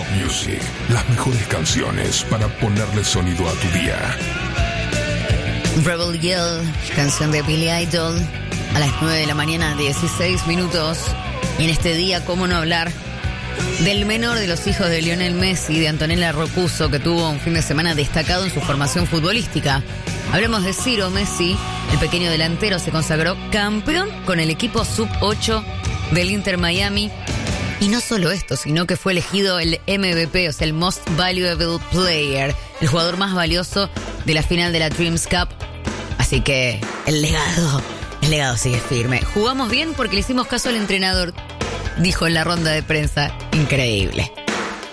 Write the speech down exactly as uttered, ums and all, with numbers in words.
Music, las mejores canciones para ponerle sonido a tu día. Rebel Yell, canción de Billy Idol, a las nueve de la mañana, dieciséis minutos. Y en este día, ¿cómo no hablar del menor de los hijos de Lionel Messi, de Antonella Roccuzzo, que tuvo un fin de semana destacado en su formación futbolística? Hablamos de Ciro Messi. El pequeño delantero se consagró campeón con el equipo sub ocho del Inter Miami. Y no solo esto, sino que fue elegido el M V P, o sea, el Most Valuable Player, el jugador más valioso de la final de la Dreams Cup. Así que el legado, el legado sigue firme. Jugamos bien porque le hicimos caso al entrenador, dijo en la ronda de prensa. Increíble.